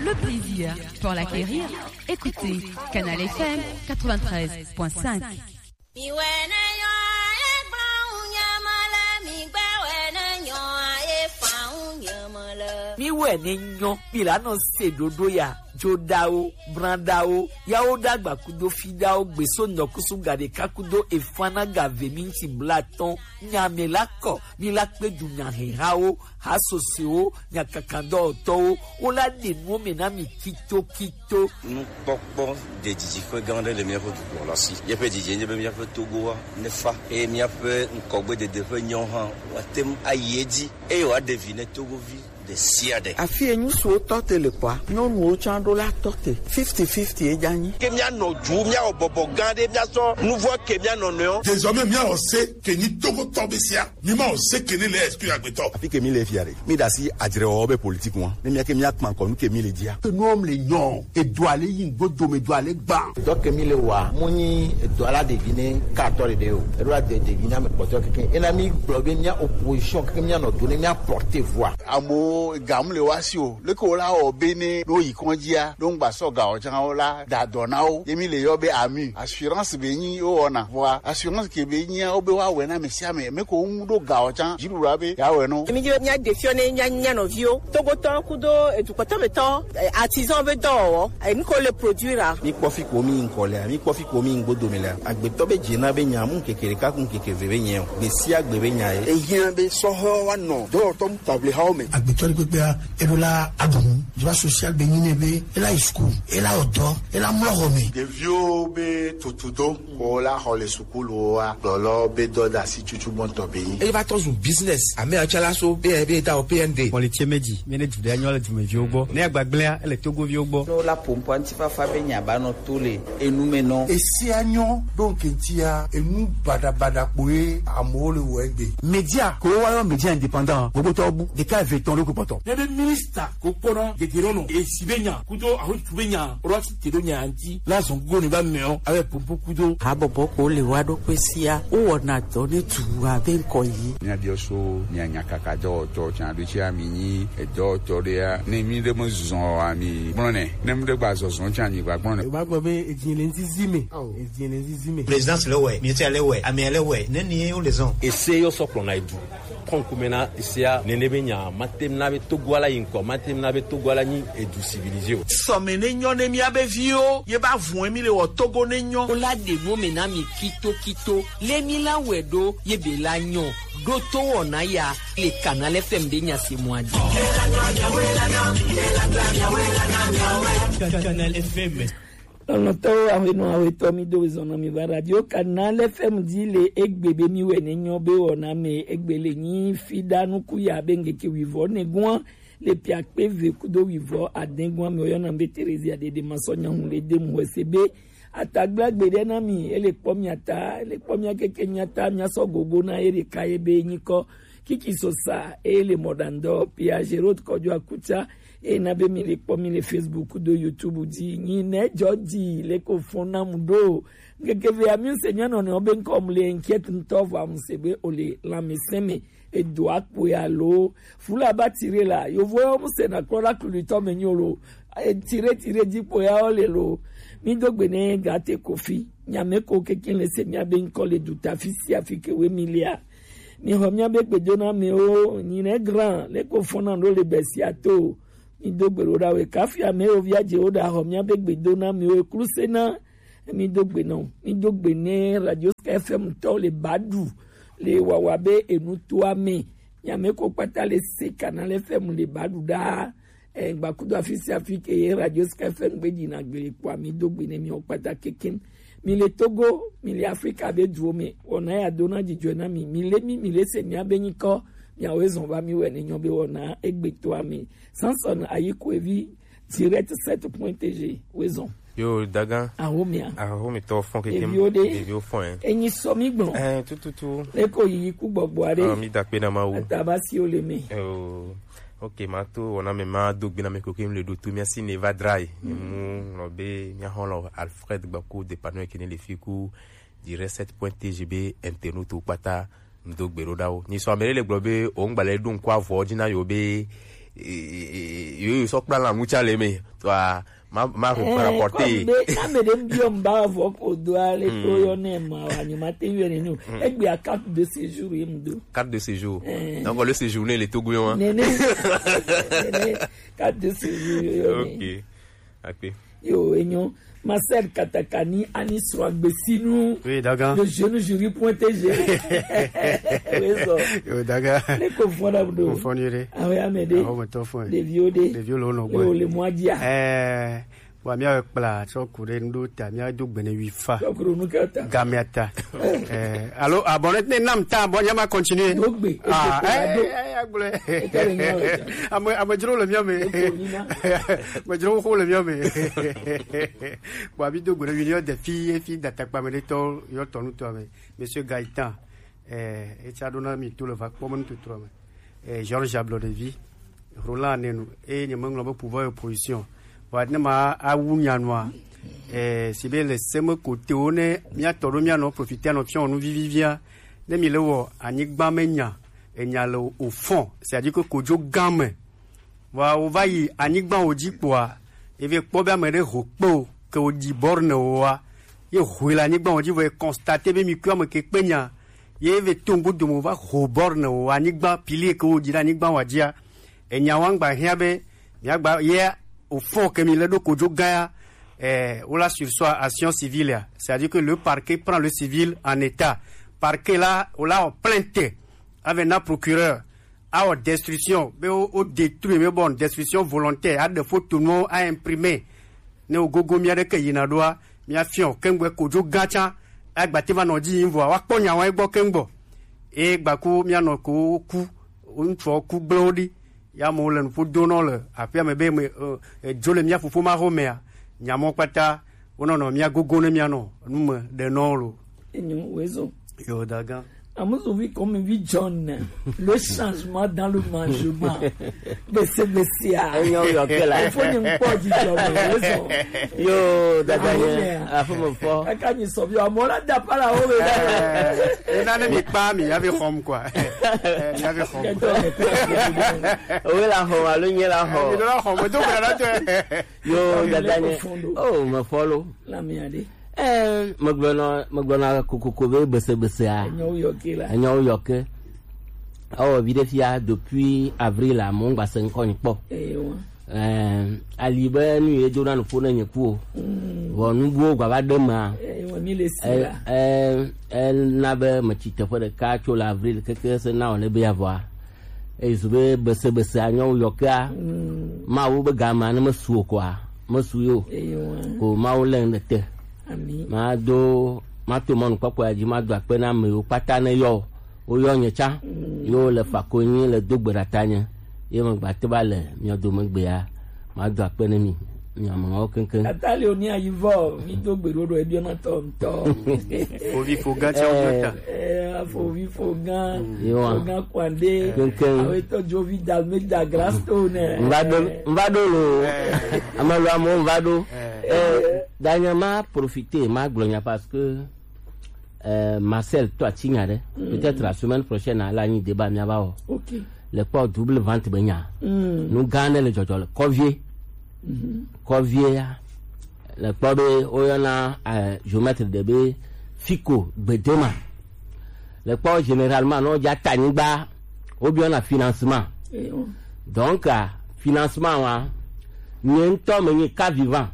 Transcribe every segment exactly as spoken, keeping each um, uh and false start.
le plaisir pour l'acquérir. Écoutez Canal F M quatre-vingt-treize point cinq. Mi wene nyo milano sedodo ya jodao brandao yao dagba kudo fidao gbeso nokusu gade kakudo efana gave minti blaton nyamelako milakpe du nyahao hasoseo nyakakando to ola de no menami kito kito nous pokpo de didi ko gande le meilleur pour la si y a pas didi y a bien fait togo ne fa et mi a fait nkogbe de de nyon han watem ayedi e wa deviner togo vi de siade afie nyu so tote le kwa no no chando la tote fifty fifty e jani ke mi ano ju mi a bobo gande mi a so nouveau ke mi ano no désormais mi a on sait que ni togo tobesia ni ma on sait que ni le excuse agbeto afi ke mi le fiare mi da si adire obe politique won ni mi ke mi akman ko nu ke mi le dia que nous les non et doit aller yin godo me doit aller ba donc mi le wa muni doit la deviner quatorze de o e doit de deviner me poto ke en ami blogué mi a opposition ke mi ano donner mi a porter voix amo gamle wasio le ko la obene no ikonjia don gba so ga o jan o la da donao yemi le yo be ami assurance be yin o ona voa assurance ke be yin o be wa we na me sia me me ko un do ga o jan jiru ra be ya we no yemi je nya defione nya nya no vio togo ton kudo edukoto beto artisan be do e ni ko le produire mi kofi ko mi nkole mi kofi ko mi ngbodo me la agbeto be jina be nya mu kekere ka kun kekere be yen be si agbe be nya e yen be so ho wa no do to table ha o me agbeto pepea ebola adun joie social be nyine be ela school ela odo ela mlogome de vieux be tutudo ola hole school oa dolo be doda si chuchu monto be e va tozu business ame achala so be be ta o P N D on le tiemeji mene du dernier du mevi ogbo ne agbagblea ele togo vi ogbo no la pompo antifa fa be nya ba no tole enu me no e si anyo donc ntia enu bada bada poe amole wegbe media ko wa yo media indépendant gogo to bu de ka veton le ko poto le ministre ko kono de girono e sibenya kudo aho tubenya rosi tedonya anti la zongo ni ba meo ave pompo kudo abobo ko le wa do kwesia o wona to ne tuwa be nko yi ni adio so ni anyaka ka do to chan do chi amini e do to dia ni mi de mo zon ami brone ne mi de gba zon chan ni gba brone ba gbo be ejin le nzizime ejin le nzizime présidence le we mi ti le we ami le we ne ni o le zon e se yo so plona idu konkumena isia nenebenya matemna be togwala yinko matemna be togwala ni edu civilisé so menenyo ne mi abevio ye ba vun mi le wo togo nenyo ola de no menami kito kito le mi la wedo ye be la nyo do to wona ya le Canal F M de nya se moadi Canal F M on to aweno aweto mi do zona mi va radio Canal F M di le egbebe mi we nenyo be wona me egbele ni fidanu ku ya benge ki wivo ne gwan le piakpe ve kudo wivo adengwan me oyona mbe Teresa de de masonya hu le de mu sebe atagba gbede na mi ele pomi ata ele pomi akeke nyata nya so gogo na ere kaye be nyiko kiki sosa ele modando pia Gerard Kojo akuta e na be mi le pomi le Facebook do YouTube di ni ne jodi le ko fona mudo ngeke ve ami senya no ne oben kom le inquiète ntova msebe ole la meseme e doit pour allo fula ba tirer là yo voyo mse na kola kulito menyolo e tirer tirer di po ya ole lo mi dogbe ne gate kofi nyame ko kekin le se mi abe nkole du tafisi afike we milia mi ho mi abe gbedo na mi o ni ne grand le ko fona ndo le besiato mi dogbe ro da we kafia me o viaje o da ho mi abe gbedo na mi o kruse na mi dogbe no mi dogbe ne radio F M to le badu le wawabe enu toa me nyame ko pata le se Canal F M le badu da e gba kudo afisi afike e radio F M gbe dina gbere kwa mi dogbe ne mi o pata keken mi le Togo mi le Africa be duo me ona ya dona jijo na mi mi le mi mi le se mi abenyiko mi awezon ba mi we ne nyobe ona egbe toa me Samson ayiko evi direct sept point g wezon yo dagan ahomia ahomi to fon ke kem ebi o fon eh enyi so mi gbon eh tututu le ko yi ku gbogbo are ah mi da pe na ma wo tabasi o le me oh ok ma to ona me ma do gbina me ko kem le do to mi asi neva dry mu no be nya holo Alfred Gbako de pano ke ne le fiku dire sept point g b internet o pata ndo gbero dawo ni so amere le globe o ngbale dun kwa vo jina yo be yo so plan la mucha le me toi ma ma rapporter na me dem bio mba vo ko do ale ko yo ne ma wa ni ma te yene ni e gbe carte de séjour yemdo carte de séjour donc le séjourner les Togoyens né né carte de séjour OK OK yo enyo Marcel Katakani ani Swambesinu oui daga le jeune jury pointé G yo daga les confondables do confonire ah oui amede les vieux des les vieux lono go les mois dia eh wa mi a pla so kure ndo ta mi a do gbene wi fa gamiata eh allo abonné ne nam ta bon ya ma continuer ah eh agble amo amo jiro le mi me mo jiro ko le mi me wa bi do gbene wi de filles filles d'attaque me to yo tonu to me monsieur Gaëtan eh et ça donne mi tout le va comme tout trop eh Georges Ablodevi Roland Nenu et ni mo nglo pouvoir opposition wadne ma awunya noa eh sibe le seme côté one mia toro mia no profiter no fion no vivivia ne mi lewo anigba menya enya le au fond c'est-à-dire que kojo gamme wa o vai anigba ojipoa eve kpoba mere hokpo ke oji borne wa ye huila anigba oji ve constater be mi kwa me ke penya ye ve tongo do mo va ho borne wa anigba pilier ke oji anigba wajia enya wangba hiabe miagba ye au fond que Milado Kojo Gaya eh ou la sur soi action civile, c'est-à-dire que le parquet prend le civil en état. Parquet là ou là en plainte avec un procureur à destruction mais au détruit mais bon destruction volontaire à de photos non à imprimer ne au gogo mia de ke yinadoa mia fion kengwe Kojo Gacha agbativa no di invo wa ponya wa egbo kengbo e gbaku mia no ko ku unfo ku blodi ya mo len fu dono le apia me be me jole mia fu fu ma romea nyamo kwata ono no mia gogo ne mia no nume de nolo enyo wezo yo daga amuzo vi comme vi John le changement dans le mangement de ce monsieur enyo yo kela il faut ni mpo di John wezo yo daga ya afu mo fo akani so bi amora da para o we e na ne mi pa mi ya vi home quoi ya vi home o la ho alu nye la ho mi la ho mo do bra to yo daga ne oh mo follow la mi ade eh magwana magwana kokokobe bese bese a enyo yo kela enyo yo ke oh videfia depuis avril a mon ba sen ko npo eh wa eh alibe nu e jona no fona nyeku wo nu buo gwa ba de ma eh wa mi le sila eh el na be ma chite fo de ka cho l'avril que que se na on le be avoir e zube bese bese anyo yo ka ma wo be gama na masu kwa masu yo eh wa ko ma wo len de te ami ma do ma to mon kwa kwa ji ma do ape na me o pata na yo o yo nyecha yo le fakonyi le dogbera tanya ye mo gba te ba le mi do mo gbe ya ma do ape na mi mi amo o kenken atali oni ayivo mi dogbero do ebi ona to to o vi fo ga cha eh afo vi fo ga yo ga kwande kenken awe to jovi dal me da grastone mbado mbado lo amalo amo mbado eh dernièrement profiter ma gloria parce que euh, Marcel toi tignare mm. peut-être la semaine prochaine à la nuit débat mi aba OK le port double vente benya mm. nous gagne le jojol covier mm -hmm. covier le port be oyana euh, géomètre de be fico bedema le port généralement non ja tanigba ou bien na financement eh, oh. donc uh, financement wa ni to me ni cas vivant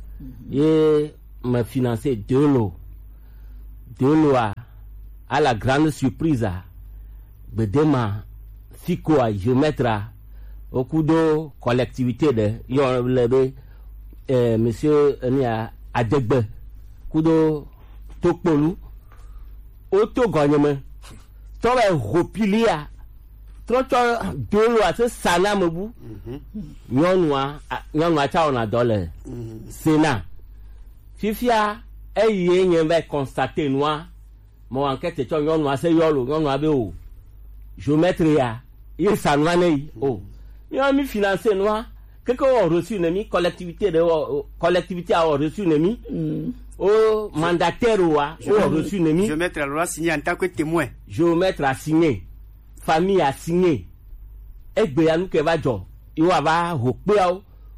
et me financer de l'eau de l'eau à, à la grande surprise de demain fico à je mettre au coup de collectivité de yon lebe euh, monsieur ni a adegbe coup de tokpolu auto gagnement to ba ropilia to to de l'eau à ce sana mebu yonwa yonwa cha on a dollar Sénat fifia eye yen va constater noa mon enquête to yon noa se yolo yon noa be o géomètre ya il sanwane o mi a mi financer noa que que on reçu nemi collectivité de collectivité a reçu nemi o mandataire wa o reçu nemi géomètre a loi signé en tant que témoin géomètre a signé famille a signé egbe ya nu ke va jo iwa va ho pe o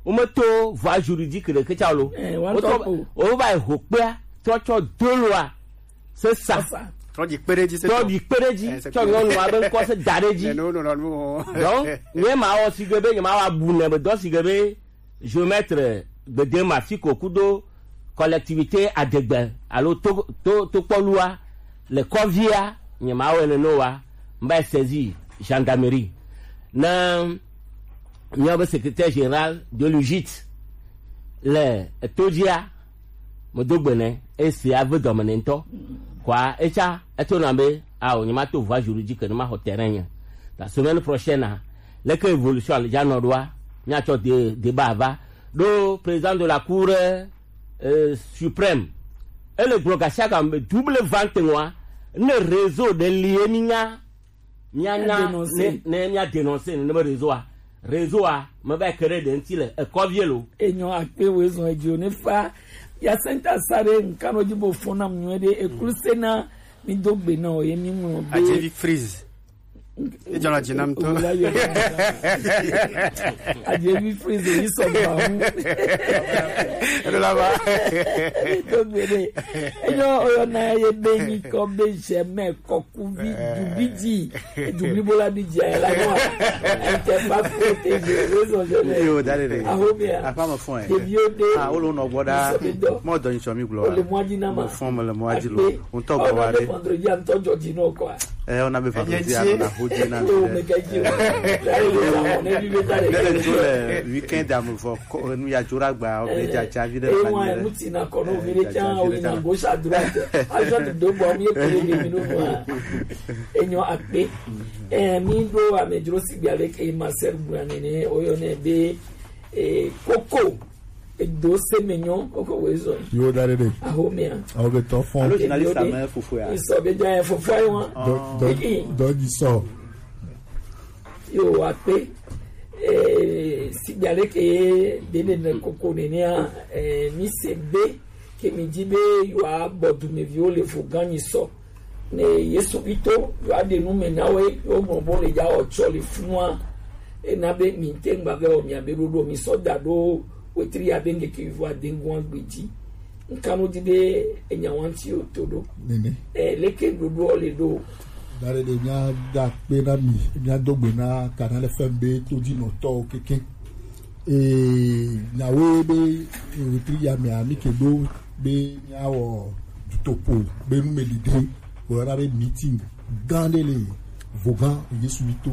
o meto voie juridique de que chalo o va hopea chocho dolwa c'est ça trop di pereji c'est trop di pereji cho non wa ben ko se dareji non non non donc ni ma o sigebe ni ma wa bune be do sigebe géomètre de démarche kokudo collectivité adegbe allo to to to polua le convia ni ma o no wa mba saisi gendarmerie na le secrétaire général de l'U G I T, le Todia, Modogbene, et c'est à vous dominer. Quoi, et ça, et on a mis à on y m'a tout voie juridique de ma terrain. La semaine prochaine, l'école évolution, les gens n'ont n'y a pas de débat. Le président de la Cour euh, suprême, et le blocage comme double vente noir, le réseau de l'Iémina, n'y a dénoncé, n'y a dénoncé, le réseau. Réseau a me va créer des entités et covielo et nous a créé raison et Dieu ne fa ya senta sare nkano jibo fona mwede e kursena mi dogbe na o yemi mo a jevi freeze e jona jinam to a jevi freeze ni so ba mu elo la ba dogbe de yo yo na ye beni ko be je me koku bi dubiji dubli bola di je la no te ba protéger raison je yo dalere ahomia afa mo fon e de ah o lo no gboda mo do yin so mi glo le mo dina ma fon mo le mo ajilo on to gbo wa re vendredi am to joji no kwa eh on a be vendredi na hoji na le weekend am for nu ya jura gba o be ja cha vi de e wa e muti na kono vile cha o ina go sha durante a jo de do bo mi e pele mi no wa enyo akpe eh mi do a mejro si bi ale ke ma ser buane ne o yo ne be e koko e do se menyon koko wezo yo dare de ahomia o be to fon lo journaliste ma fufu ya so be ja fufu ya wa do do di so yo akpe eh si bi ale ke de ne koko ne ne eh mi se be ke mi jibe yo a bodu me viole fu gani so ne yesu bito yo ade nu me nawe yo mo bo le ja o choli funwa e na be mi tengba be o mi aberu do mi so dado wetri abenge ke vo dengu an gbeji nkanu dide enyawanti o todo nene e leke dodo le do dare de nya da pe na mi nya dogbe na Canal F M B to di no to keke e na we be wetri ya mi ami ke do be nya wo topo be nu me dide o ra be meeting gandele Vaughan yesu bito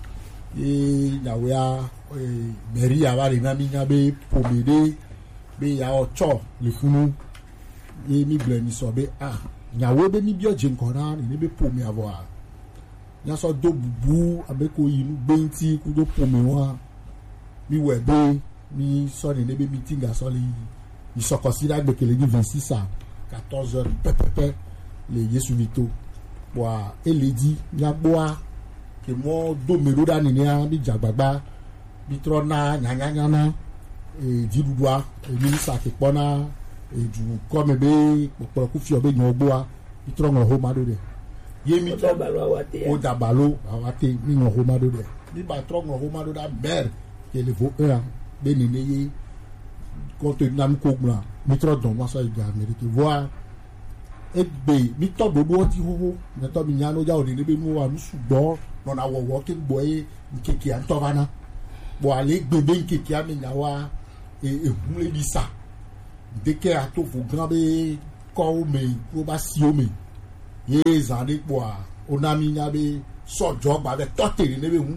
e na we a meri ya wari na mi nya be pomede be ya ocho le funu e mi ble mi so be ah nya we be mi bio jin kora ni be pomi avo a nya so do bubu abeko yinu benti ku do pomi wa mi we be mi so ni be meeting a so le mi so consider gbe kele vingt-six à quatorze heures pepepe le yesu bito wa eledi nya boa ke mo do mero da ni a bi jagbagba bitro na nyanya na e jidudua e ni sa ke pona e ju ko me be popo ku fi obe nyo gboa bitro ngo ho mado de ye mi to balo awate o da balo awate mi ngo ho mado de ni ba tro ngo ho mado da ber ke le vo era be ni ne ye ko to na mi ko gba mitro don wa so iga amerique voir e be mi to do do ti ho na to mi nyano ja o ni be nu wa nu sugbo no na wo wo ke gbo e nkeke an to bana bo ale gbebe nkeke ami na wa e ehun le bisa de ke ato fo gran be ko me ko ba si o me ye zande po a onami nya be so jo gba be to tere ne be hu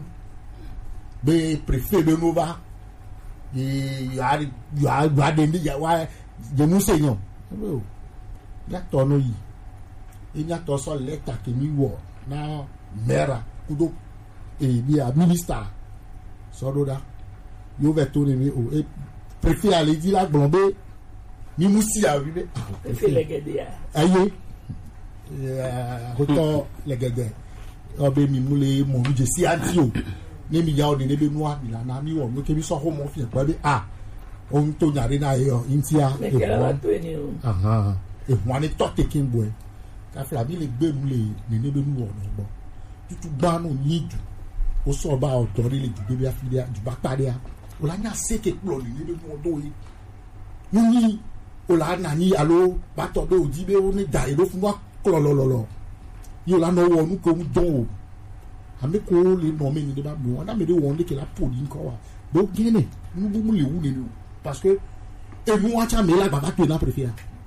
be préfet be no ba e ya ya gba de ni ya wa je nu se yan o ya to no yi e nya to so leta ke mi wo na mera kudo e bi a minister Sododa, yo ve tourner mi o e préfet aller dire la blombe ni musi a vibe préfet le gede ya aye euh hoto le gede obe mi mule mo je si antio ni mi ya o ni be noa mi la na mi wo no ke mi so ho mo fi pa be ah on to nyare na yo intia e ko aha e mo ni to taking boy ka fla bi le gbe mu le ni ne be nu wo no gbo tutu gba no ni du o so ba o tori le ju be afide ju ba pare a o la nya se ke kplɔ li ne be mo do ye nyi o la nani alo ba tɔ be o di be o ne da ye do fun wa klɔ lɔlɔlɔ yi o la nɔ wɔ nu ko mu dɔn o ame ko le nɔ me ni de ba bo ɔna me de wɔn de ke la po di nkɔ wa do gene nu bu mu le wu le ni o parce que enu wa tsa me la baba to na préfère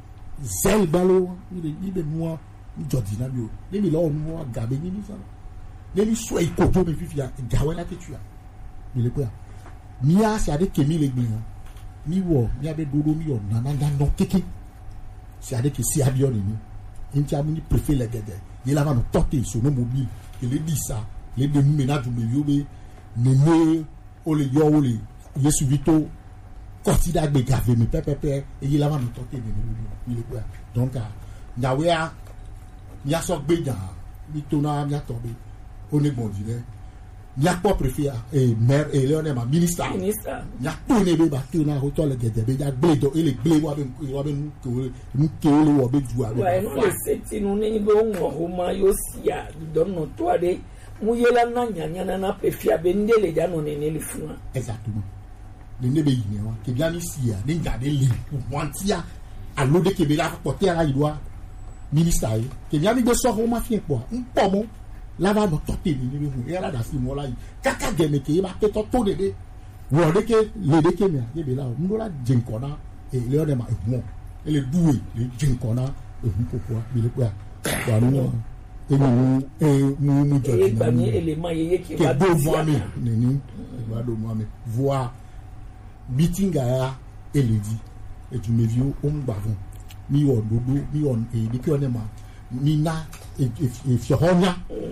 zel balo ni de ni be nu jɔdi na bi o ne mi lɔ nu wa gabe ni ni sa ne mi sɔ ikoto mi fifia gawe la te tua mi le ko ya mi a si ade kemi le gbin mi wɔ mi abe dodo mi yɔ nana nana keke si ade ke si abiɔ ni ni nti amu ni préfère le gɛdɛ ye la va no tɔte so no mobile ele di sa le de mu mena du me yo be nene o le yɔ o le yesu vito kɔsi da gbe gave mi pɛpɛpɛ eye la va no tɔte ni mi le ko ya donc nyawe a miasɔ gbe dza mi to na miatɔ be o ne gbɔn di dɛ miakpɔ préfet ee maire ee lɛɔ ne ma ministre miakpɔ ne be ba to na o tɔ le gɛdɛ be ya gble dɔ ele gble wa be wa be nu ke o nu ke o le wɔ be du a be. wa enu le se ti nu ne be o ŋɔ o ma yo sia dɔnɔ to a de mu ye la na nyanya na na préfet be ne le dza nɔ ne ne le fun wa. exactement ne ne be yi ne wa kebia mi si ya ne nya de le wantia alo de kebe la kpɔtɛ la yi do a ministre ye kebia mi be sɔ o ma fiɛ kpɔ n pɔ mo. Lava no tote ni ni hu era da si mo la yi kaka geme ke ba ke to to de de wo de ke le de ke me ye be la o ndo la jinkona e le o de ma e mo e le duwe le jinkona e hu ko kwa bi le kwa wa no e mu e mu mu jo e ba ni élément ye ye ke ba do mo ami ni ni ba do mo ami voir meeting a e le di e tu me viu o ngba fun mi o dodo mi on e de ke o ne ma ni na if your honya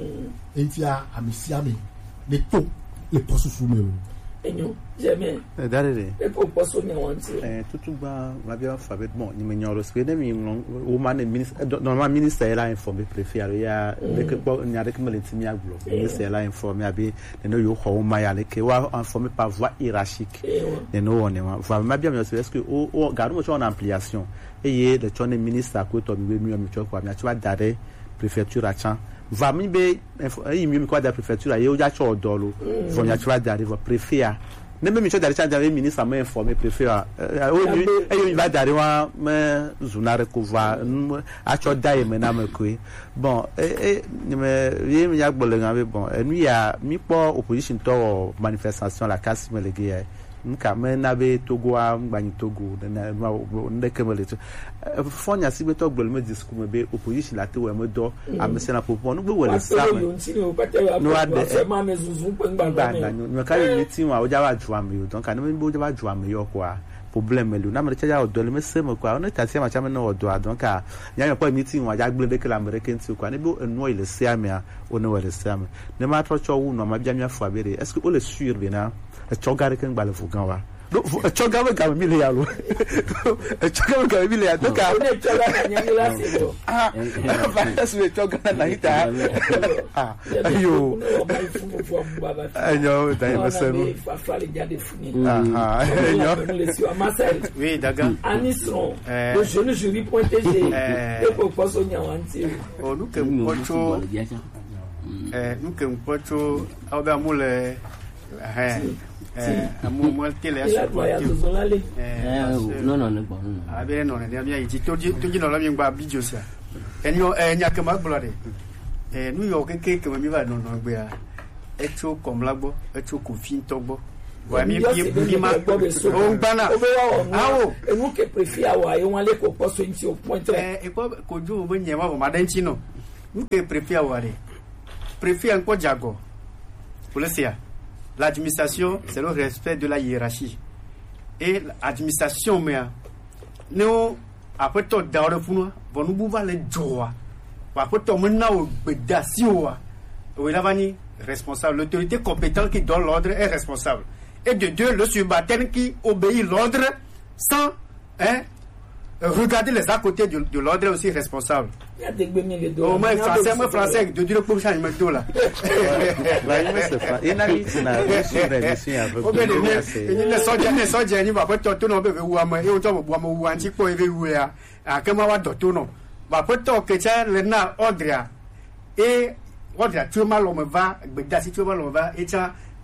entia amisiame le to le poso fume enyo jamais eh dare e po poso nya wanti eh tutuba ma bien fabet bon ni me nyoro spe de mi o man ministre normalement ministre era informé préfet ya de que bon nya de que me lentimi aglo ministre era informé abi de no yo ho ma ya le que wa informé par voie hiérarchique de no on est ma bien est-ce que o garou mo en ampliation et le chone ministre à côté mi mi mi choko mi atua dare préfecture acha va mi be e mi mi kwa da préfecture ye o ja cho odolo vo mi atua dare vo préfet ne me mi cho dare cha dare ministre ma informer préfet o mi e yo mi va dare wa me zunare ko va a cho dai me na me ko bon e e me ye mi ya gbole ngabe bon e nu ya mi po opposition to manifestation la casse me lege nka me na be Togo a ngbanyi Togo na na kemele to fonya si be to gbolo me discours me be opposition la te we me do amese na popo no be wele sa no ade ma me zuzu pe ngba na no ka le meeting wa o ja wa ju ame yo donc na me bo ja wa ju ame yo kwa problème lu na me cha ja o do le me se me kwa no ta se ma cha me no o do donc a nya me kwa meeting wa ja gbolo de kala american ti kwa ne be enu ile se ame a o no wele se ame ne ma tro cho wu no ma bia mi afo abere est-ce que o le sur be na e chogare ken gbale fu gan wa do e chogare ga mi le ya lo e chogare ga mi le ya donc a o ne chogare na nyang la se do ah ba se chogare na hita ah ayo ayo dai ma se no fa fa le dia de funi ah ayo le si Marcel oui daga anisron le jeune jury pointé G e ko poso nyawanti o nu ke pocho eh nu ke pocho au ba mule eh eh amu mo tele aso eh no no no bon abi no ne abi yi to ji to ji no la mi gba bijo sa enyo eh nya ke ma blode eh nu yo ke ke ke mi ba no no gbe a echo komlagbo echo kofin togbo wa mi bi ma o gbana awo enu ke prefer wa yo wan le ko poso nti o point eh e ko ko ju bo nye ma bo ma den chi no nu ke prefer wa re prefer en ko jago policia. L'administration, c'est le respect de la hiérarchie. Et l'administration, mais nous, après tout, dans le fond, nous nous pouvons les joie. Après tout, maintenant, nous sommes responsable. L'autorité compétente qui donne l'ordre est responsable. Et de deux, le subalterne qui obéit l'ordre sans hein, regarder les à côté de, de l'ordre est aussi responsable. Au moins français, moi français, de dire pour changer de là. Il n'a mis na sur l'émission avec. Il ne sort jamais, sort jamais. Va pas tout non bébé ou ama. Et on tombe boire ou anti pour éveiller ou à. À que moi va tout non. Va pas tout que ça le na ordre. Et ordre tu mal on me va, beda si tu mal on va et ça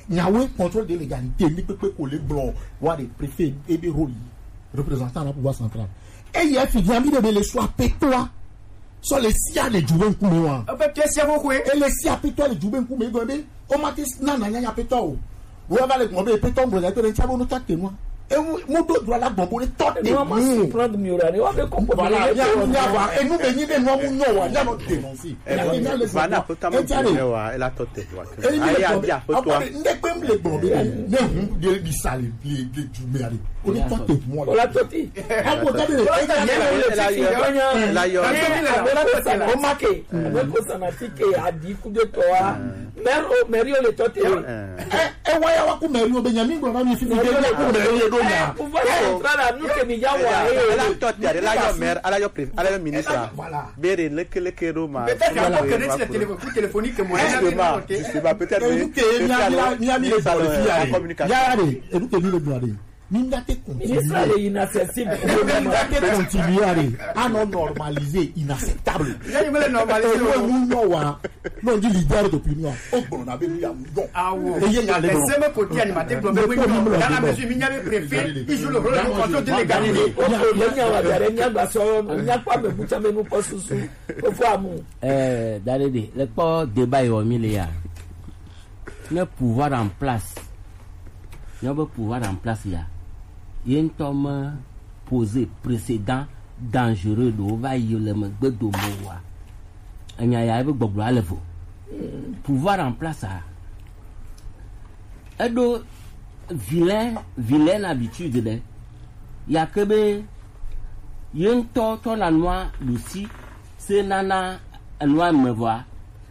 nyawe contrôle de légalité ni pepe ko le blanc wa de préfet et de rôle représentant du pouvoir central et il y a fini ami de le soit pétois sur les sia de jouer kumewa en fait qu'est-ce que vous et les sia pétois de jouer kumewa gombe o matis na na nya pétois o va le gombe pétois bo za to le chabo no tate moi et mon dos doit la bombe les totes de nous prendre mieux on va comprendre voilà et nous venir de nous nous wa ya no dénoncer bana ko tamu wa ela tote wa ay ya photo ndé pem le bombe ne hu de di sale di di jume ali on est tote moi on la tote ah bon tade la yo o make on ça na tike adi ku de toa mer o merio le tote e wa ya wa ku merio benyamin gbo ba mi fi de ku merio ya pouvoir central nous que mi ya wa la tote ya la yo mer ala yo préfet ala yo ministre bere le que le que roma peut-être qu'on connaît le téléphone téléphonique moi je sais pas peut-être ni ami le communication ya allez et nous que nous le doit Mindate ministre inaccessible. Mindate continuer à non normaliser inaccessible. Il veut normaliser. Non wa. Non dit leader d'opinion. Oh bon on avait mis à bon. Ah oui. Et il y a les c'est même côté animateur global. Dans la mesure où il y a le préfet, il joue le rôle de contrôle de légalité. Il y a la dernière basson, il n'y a pas me boucha mais nous pas sous sous. Au fois mon. Euh d'aller le pas débat au milliard. Le pouvoir en place. Il y a le pouvoir en place là. Il y a un tome posé précédent dangereux de Ovaïo le Mugbe de Moua. Il y a un peu de pouvoir en place. Et donc, vilain, vilaine habitude. Il y a que il y a un ton la noix Lucie, c'est Nana, un noix me voit.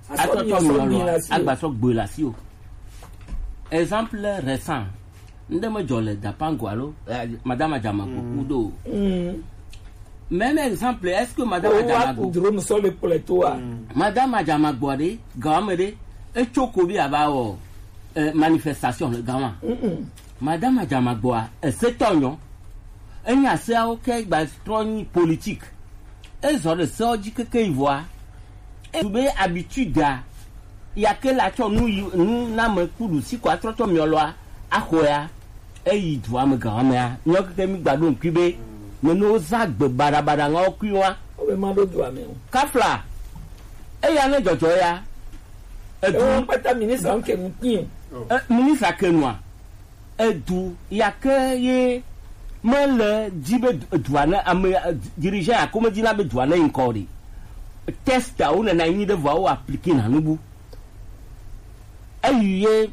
Exemple récent. Ndeme jole d'Apangwalo, Madame Adjamago, Udo. Même exemple, est-ce que Madame Adjamago, Madame Adjamago, Gamere, et Chokobi Abao, manifestation, le gamin. Madame Adjamago, c'est un il y a ça, ok, baston politique. Et ça, le sordi que qu'il voit, et vous avez habitude à. Il y a que la chose, nous, nous, n'avons pas de si quoi, trop de miolo, à quoi. Et il doit me gagner. Nous avons gardé cubé. Nous nous avons barabara en cuir. On me demande de mais. Kafla. Et il y a un jojoya. Et vous pas ta ministre en Kenya. Ministre à Kenya. Et d'où il y a que y mal dibe douane à me diriger à comme dit la douane encore. Test à on a une de voir appliquer dans nous. Et il y a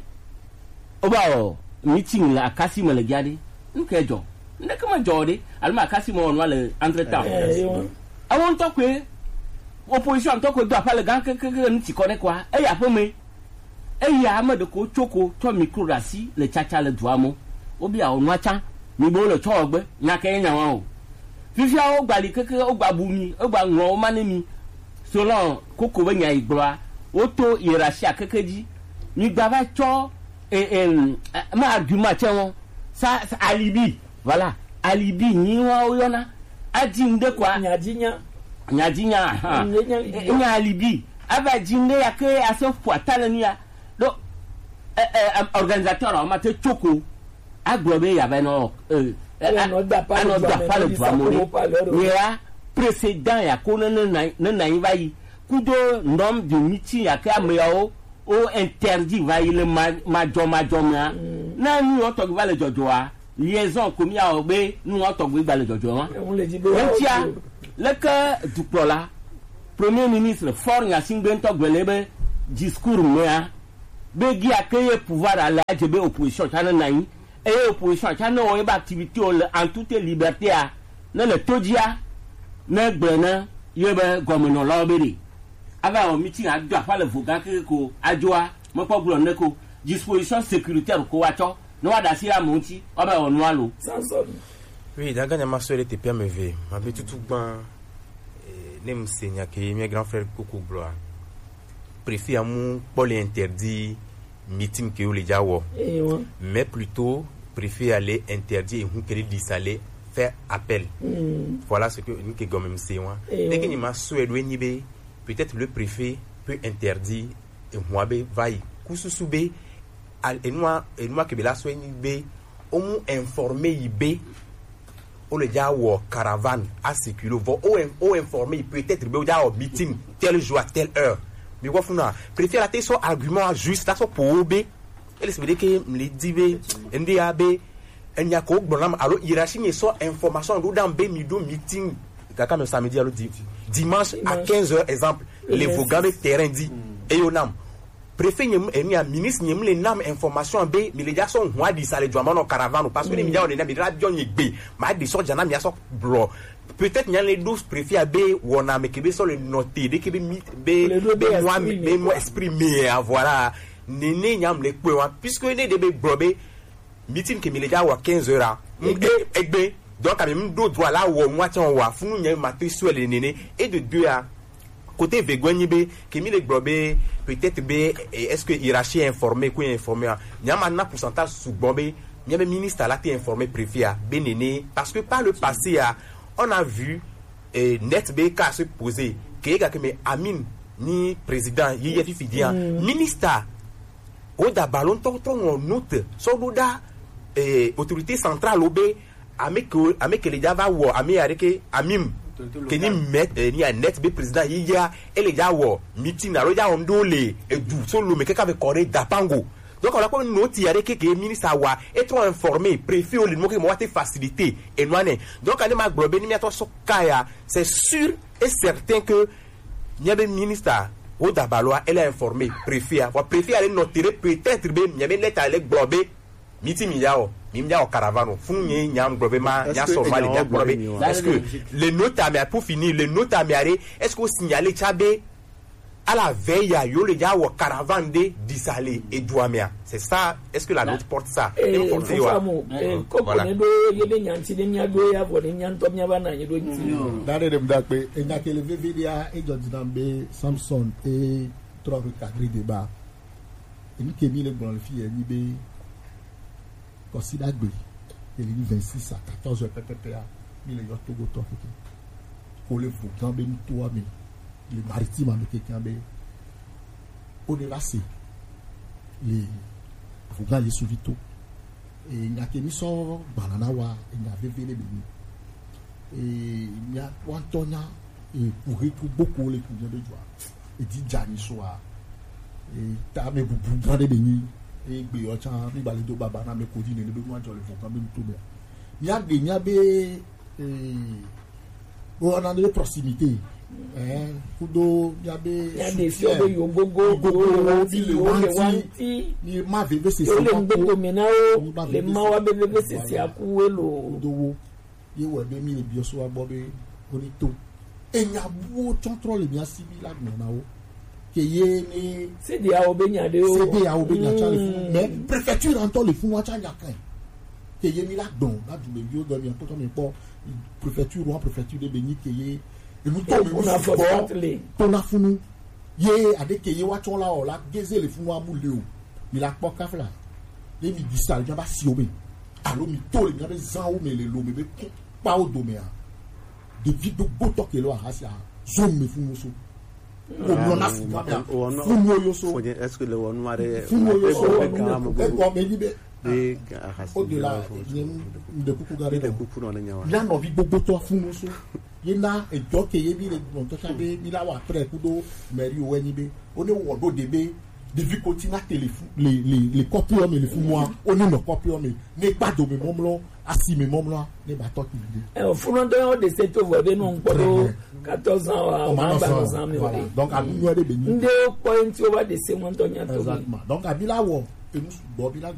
oh meeting la kasi me le gadi nkejo ndekama jodi alma kasi mo won le entre-temps awon to pe opposition to ko do pa le gan ke ke nti ko ne kwa e ya po me e ya amade ko choko to microrasi le chacha le duamo obi a onwa cha mi bo le cho ogbe nya ke nya wa o fifia o gbali keke o gba bumi o gba nwo o manemi selon koko be nya igboa o to irasi akekeji mi gba ba cho et ma argument tiens ça alibi voilà alibi ni wa oyona adinde kwa nyadinya nyadinya nya alibi aba jinde yake asofu atana ya do organisateur on m'a te choko aglobe ya ben no euh no da pas no da pas le droit ya précédent ya ko na na na yi kudo nom de meeting ya ka ameo o interdit va il majo majo na na ni o to gba le jojo wa liaison komi a ogbe ni o to gba le jojo wa on le dit be tia le que du prola premier ministre fort nya singbe to gbelebe discours mea be gi akeye pouvoir à la jebe opposition chana nai e opposition chana o ba activité en toute liberté a na le todia na gbena yebe gomino loberi ava o meeting a do afa le vogan ke ko ajoa mo po glo neko disposition sécuritaire ko wacho no wada si amonti o ba onu alo sanson oui dans gagna ma soeur était P M V ma be tutu gban nem senya ke mes grand frère Koko Gloire préfet amu Paul interdit meeting que les jawo mais plutôt préfet aller interdit et que dit aller faire appel mm. Voilà ce que nous que gomme c'est moi dès que ni ma soeur ni be peut-être le préfet peut interdire et moi be vai kususube et nous et nous que la soigner be on nous informer ibe on le déjà wa caravane à sécurité vont on informer peut-être be déjà au meeting tel jour à telle heure mais quoi funa préfère la son argument juste là so pour be elle se veut dire que me dit be nda be enya ko bonam alors hiérarchie ni so information do dans be mido meeting kaka me samedi alors dimanche à quinze heures exemple les vogambe terrain dit et onam préfet nyem eni a ministre nyem le nam information be mi le ja so ho adi sale djuma no caravane parce que ni mi ja on na mi radio nyegbe ma di so jana mi aso blo peut-être nyan les douze préfets be wona me kebe so le noter de kebe mi be be moi be moi exprimer voilà nene nyam le pe wa puisque ne de be brobe meeting ke mi le ja wa quinze heures egbe donc même do droit là wo moi tiens wa funu nyem matin sur le nene et de deux à côté Vegouanibe, qui mi le globé, peut-être bé, est-ce que hiérarchie informé, quoi informé, n'y a maintenant pourcentage sous bombé, n'y a même ministre à la té informé préfet à Bénéné, parce que par le passé, on a vu, net bé, cas se poser, qu'il y a que mes Amin, ni président, y y a fifidian, ministre, au da ballon, ton ton en note, sur l'ouda, autorité centrale au bé, avec avec les Java ou avec Amim. Que ni met ni a net be président yia ele ja wo meeting na lo ja ondo le edu so lo me keka ve coré dapango donc on a pas note yare que que ministre wa être informé préfet o le mo que mo te facilité et noane donc ani ma globe ni mi ato so kaya c'est sûr et certain que ni a be ministre o dabaloa elle est informé préfet wa préfet aller noter peut-être be ni a be lettre aller globe meeting mi yao mi mia au caravane fun nye nyam globe ma nya so mali nya globe est-ce que les notes à pour finir les notes à est-ce que signaler tchabé à la veille à yo le ja au caravane de Dissalé et Douamia c'est ça est-ce que la note porte ça et porte wa comme on do yebe nyanti de nya do ya bo de nyanto nya bana nyi do nti dare dem dakpe e nya kele vevedia e jodinambe Samson et trois cadre débat et ni kemi le bon fille ni be considéré il est vingt-six à quatorze heures pppa il est au Togo toi pour le programme ben toi mais les maritimes avec quelqu'un ben au delà c'est les programmes les souvito et il y a qui sont banana wa il y a vv les béni et il y a Antonia et pour tout beaucoup les coups de joie et dit Jani soir et t'as mes programmes de béni et gbe ocha bi bale do baba na me kodi ne be mo ajo le fon kan be to be ya de nya be eh on a de proximité eh kudo ya be ya de fi obo yo gogo gogo ti le wanti ni ma veve se se le ngbe mena o le ma wa be veve se se aku elo do wo ye wo be mi le bi so wa bo be oni to enya bu contrôle bien civil la na o Keye ni c'est des aobenya de c'est des aobenya cha le fun mais préfecture en to le fun wa cha ya kan keye ni la don la du bio do mi to to mi po préfecture ou préfecture de Béni keye et nous to on a fait to na funu ye ade keye wa chon la o la geze le fun wa mu le o mi la po kafla le mi disal ja ba si o be alo mi to le mi be zan o me le lo me be pa o do me a de vido boto ke lo a hasia zo me fun so est-ce que le one mare au-delà de coucou garé de coucou non nya là no vi gbogbo to fun so yina ejo ke ye bi le bon to ka be mi la wa pre kudo meri o eni be o ne wo do de be de vi continue téléphone les les les copies mais le fun moi o ni no copie mais ne pa do me momlo asi me momlo ne ba to ki de e fun do de se to vo be no npo quatorze ans donc à nous de béni nde point over de se montonya to exactement donc à bila wo e nous bo bila